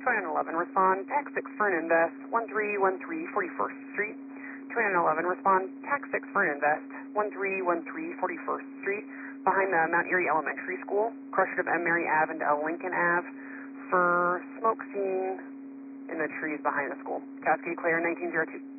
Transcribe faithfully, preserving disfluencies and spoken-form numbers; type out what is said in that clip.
nine one one, respond, tax six Fern Invest, one three one three forty-first Street. two nine one one, respond, tax six Fern Invest, one three one three forty-first Street, behind the Mount Erie Elementary School, crushed of M. Mary Ave and L. Lincoln Ave, for smoke seen in the trees behind the school. Cascade Clear, nineteen oh two.